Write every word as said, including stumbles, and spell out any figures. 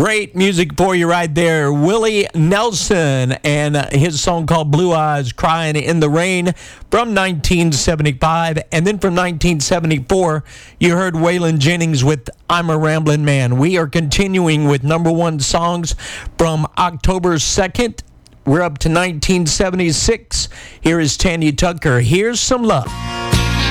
Great music for you right there. Willie Nelson and his song called Blue Eyes Crying in the Rain from nineteen seventy-five. And then from nineteen seventy-four, you heard Waylon Jennings with I'm a Ramblin' Man. We are continuing with number one songs from October second. We're up to nineteen seventy-six. Here is Tanya Tucker. Here's Some Love.